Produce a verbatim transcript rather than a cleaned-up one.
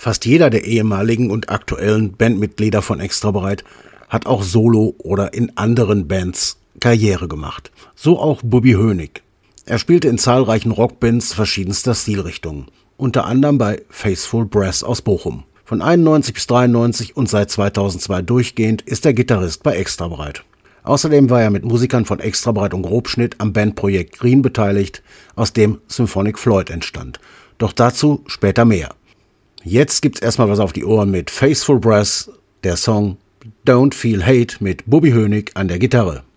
Fast jeder der ehemaligen und aktuellen Bandmitglieder von Extrabreit hat auch solo oder in anderen Bands Karriere gemacht. So auch Bobby Hönig. Er spielte in zahlreichen Rockbands verschiedenster Stilrichtungen, unter anderem bei Faithful Brass aus Bochum. Von einundneunzig bis dreiundneunzig und seit zweitausendzwei durchgehend ist er Gitarrist bei Extrabreit. Außerdem war er mit Musikern von Extrabreit und Grobschnitt am Bandprojekt Green beteiligt, aus dem Symphonic Floyd entstand. Doch dazu später mehr. Jetzt gibt's erstmal was auf die Ohren mit Faithful Brass, der Song Don't Feel Hate mit Bobby Hönig an der Gitarre.